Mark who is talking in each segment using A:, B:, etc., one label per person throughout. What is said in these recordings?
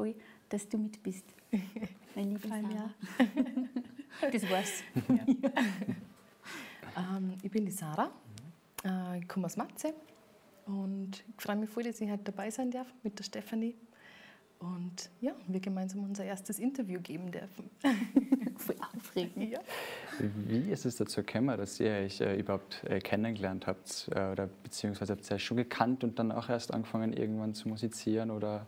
A: voll, dass du mit bist. Meine liebe Sarah. Das war's.
B: Ja. Ich bin die Sarah, ich komme aus Matze und ich freue mich voll, dass ich heute dabei sein darf mit der Stefanie. Und ja, wir gemeinsam unser erstes Interview geben dürfen.
A: Voll aufregend.
B: Ja.
C: Wie ist es dazu gekommen, dass ihr euch überhaupt kennengelernt habt? Oder beziehungsweise habt ihr euch schon gekannt und dann auch erst angefangen, irgendwann zu musizieren? Oder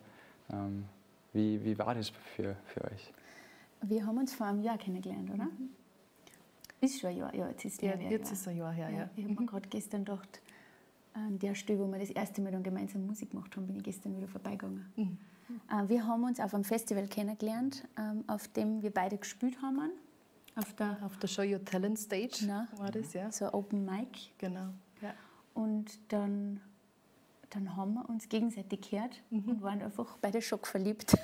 C: wie war das für euch?
A: Wir haben uns vor einem Jahr kennengelernt, oder? Ist schon ein Jahr. Ja, jetzt ist
B: es ein Jahr her. Ja.
A: Ich habe mir gerade gestern gedacht, an der Stelle, wo wir das erste Mal dann gemeinsam Musik gemacht haben, bin ich gestern wieder vorbeigegangen. Wir haben uns auf einem Festival kennengelernt, auf dem wir beide gespielt haben.
B: Auf der Show Your Talent Stage war das, ja.
A: So ein Open Mic.
B: Genau. Ja.
A: Und dann haben wir uns gegenseitig gehört und waren einfach beide schockverliebt.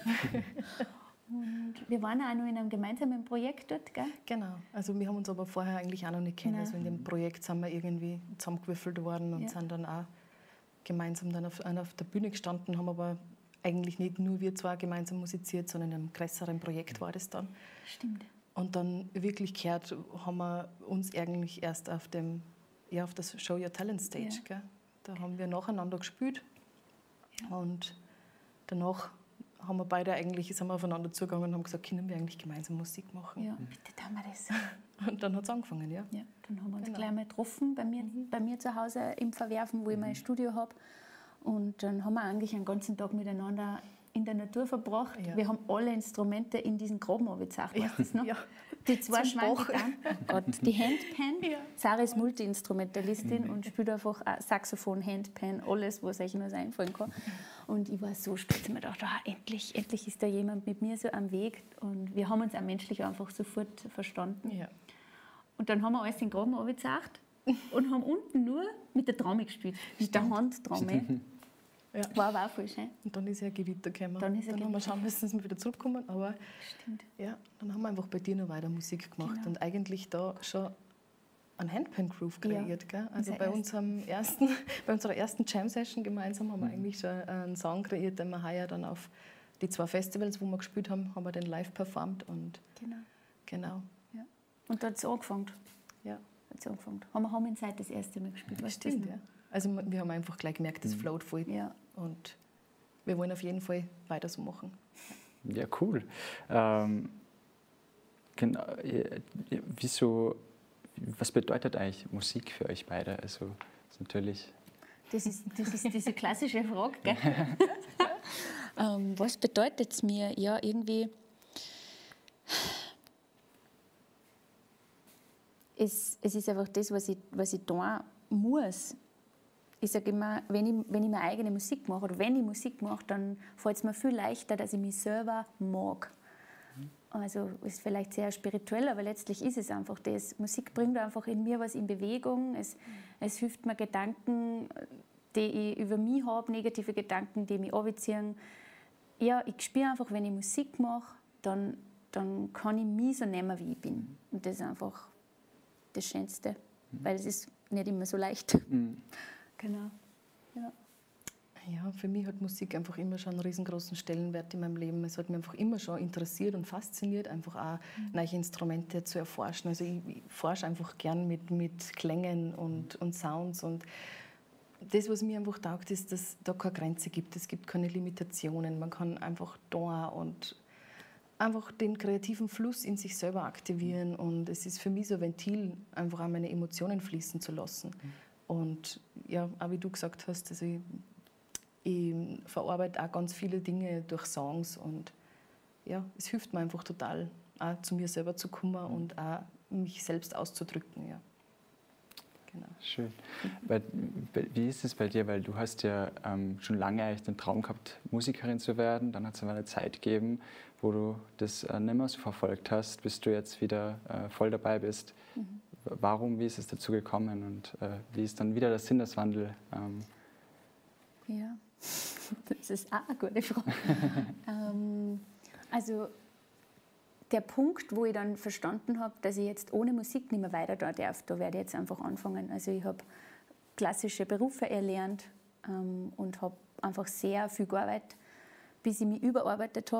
A: Und wir waren auch noch in einem gemeinsamen Projekt dort, gell?
B: Genau. Also wir haben uns aber vorher eigentlich auch noch nicht kennen. Also in dem Projekt sind wir irgendwie zusammengewürfelt worden und sind dann auch gemeinsam dann auf der Bühne gestanden, haben aber eigentlich nicht nur wir zwei gemeinsam musiziert, sondern in einem größeren Projekt war das dann.
A: Stimmt.
B: Und dann wirklich gehört haben wir uns eigentlich erst auf der Show Your Talent Stage.
A: Ja.
B: Gell? Da haben wir nacheinander gespielt und danach haben wir beide sind wir aufeinander zugegangen und haben gesagt, können wir eigentlich gemeinsam Musik machen?
A: Ja, bitte tun wir das.
B: Und dann hat es angefangen, ja.
A: Ja, dann haben wir uns gleich mal getroffen bei mir zu Hause im Verwerfen, wo ich mein Studio habe. Und dann haben wir eigentlich einen ganzen Tag miteinander in der Natur verbracht. Ja. Wir haben alle Instrumente in diesen Graben runtergezogen, weißt du das noch? Ja. Die zwei Schweinegitarren, die Handpan. Ja. Sarah ist Multi-Instrumentalistin und spielt einfach Saxophon, Handpan, alles, was euch nur einfallen kann. Und ich war so stolz, ich mir gedacht, endlich ist da jemand mit mir so am Weg. Und wir haben uns auch menschlich einfach sofort verstanden. Ja. Und dann haben wir alles in den Graben runtergezogen und haben unten nur mit der Trommel gespielt, mit der Handtrommel. Ja. War aber auch voll schön.
B: Und dann ist ja ein Gewitter gekommen. Dann haben wir schauen müssen, dass wir wieder zurückkommen. Aber ja, dann haben wir einfach bei dir noch weiter Musik gemacht und eigentlich da schon einen Handpan-Groove kreiert. Gell? Also bei unserer ersten Jam-Session gemeinsam haben wir eigentlich schon einen Song kreiert, den wir heuer dann auf die 2 Festivals, wo wir gespielt haben, haben wir den live performt. Und genau.
A: Ja. Und da hat es angefangen.
B: Ja.
A: Haben wir in Zeit das erste Mal gespielt.
B: Das stimmt, ja. Also wir haben einfach gleich gemerkt, das float voll. Ja. Und wir wollen auf jeden Fall weiter so machen.
C: Ja, cool. Genau. Was bedeutet eigentlich Musik für euch beide? Also, das ist natürlich...
A: Das ist diese klassische Frage, gell? Was bedeutet es mir? Ja, irgendwie... Es ist einfach das, was ich tun muss. Ich sage immer, wenn ich meine eigene Musik mache oder wenn ich Musik mache, dann fällt es mir viel leichter, dass ich mich selber mag. Also ist vielleicht sehr spirituell, aber letztlich ist es einfach das. Musik bringt einfach in mir was in Bewegung. Es hilft mir Gedanken, die ich über mich habe, negative Gedanken, die mich anziehen. Ja, ich spüre einfach, wenn ich Musik mache, dann kann ich mich so nehmen, wie ich bin. Und das ist einfach das Schönste, weil es ist nicht immer so leicht. Genau.
B: Ja, für mich hat Musik einfach immer schon einen riesengroßen Stellenwert in meinem Leben. Es hat mich einfach immer schon interessiert und fasziniert, einfach auch neue Instrumente zu erforschen. Also ich forsche einfach gern mit Klängen und Sounds. Und das, was mir einfach taugt, ist, dass es da keine Grenze gibt. Es gibt keine Limitationen. Man kann einfach da und einfach den kreativen Fluss in sich selber aktivieren. Und es ist für mich so ein Ventil, einfach auch meine Emotionen fließen zu lassen. Und ja, auch wie du gesagt hast, also ich verarbeite auch ganz viele Dinge durch Songs und ja, es hilft mir einfach total, auch zu mir selber zu kommen und auch mich selbst auszudrücken. Ja. Genau.
C: Schön. Wie ist es bei dir? Weil du hast ja schon lange eigentlich den Traum gehabt, Musikerin zu werden. Dann hat es aber eine Zeit gegeben, wo du das nicht mehr so verfolgt hast, bis du jetzt wieder voll dabei bist. Wie ist es dazu gekommen und wie ist dann wieder der Sinneswandel?
A: Ja, das ist auch eine gute Frage. Also der Punkt, wo ich dann verstanden habe, dass ich jetzt ohne Musik nicht mehr weiter da darf, da werde ich jetzt einfach anfangen. Also ich habe klassische Berufe erlernt und habe einfach sehr viel gearbeitet, bis ich mich überarbeitet habe.